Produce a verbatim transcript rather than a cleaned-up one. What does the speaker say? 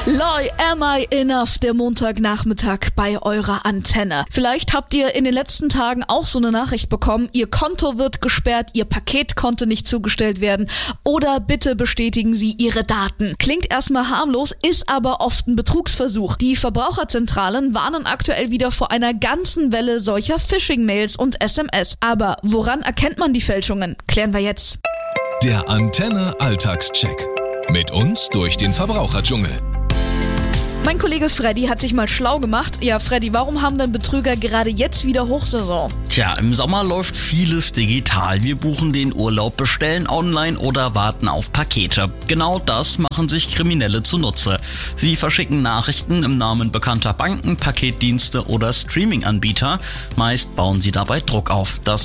Loi, am I enough? Der Montagnachmittag bei eurer Antenne. Vielleicht habt ihr in den letzten Tagen auch so eine Nachricht bekommen, ihr Konto wird gesperrt, ihr Paket konnte nicht zugestellt werden oder bitte bestätigen Sie Ihre Daten. Klingt erstmal harmlos, ist aber oft ein Betrugsversuch. Die Verbraucherzentralen warnen aktuell wieder vor einer ganzen Welle solcher Phishing-Mails und S M S. Aber woran erkennt man die Fälschungen? Klären wir jetzt. Der Antenne Alltagscheck. Mit uns durch den Verbraucherdschungel. Mein Kollege Freddy hat sich mal schlau gemacht. Ja, Freddy, warum haben denn Betrüger gerade jetzt wieder Hochsaison? Tja, im Sommer läuft vieles digital. Wir buchen den Urlaub, bestellen online oder warten auf Pakete. Genau das machen sich Kriminelle zunutze. Sie verschicken Nachrichten im Namen bekannter Banken, Paketdienste oder Streaming-Anbieter. Meist bauen sie dabei Druck auf. Das